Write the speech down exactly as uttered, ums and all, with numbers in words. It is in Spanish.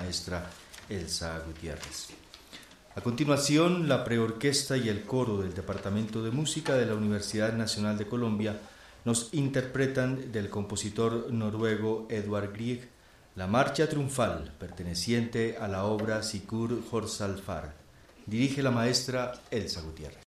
maestra Elsa Gutiérrez. A continuación, la preorquesta y el coro del Departamento de Música de la Universidad Nacional de Colombia nos interpretan del compositor noruego Edvard Grieg la marcha triunfal perteneciente a la obra Sigurd Jorsalfar. Dirige la maestra Elsa Gutiérrez.